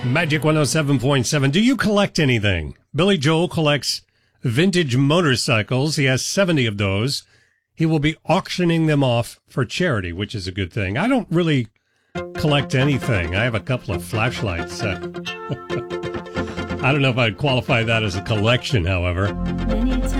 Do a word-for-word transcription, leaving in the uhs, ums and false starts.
Magic one oh seven point seven. Do you collect anything? Billy Joel collects vintage motorcycles. He has seventy of those. He will be auctioning them off for charity, which is a good thing. I don't really collect anything. I have a couple of flashlights. Uh, I don't know if I'd qualify that as a collection, however.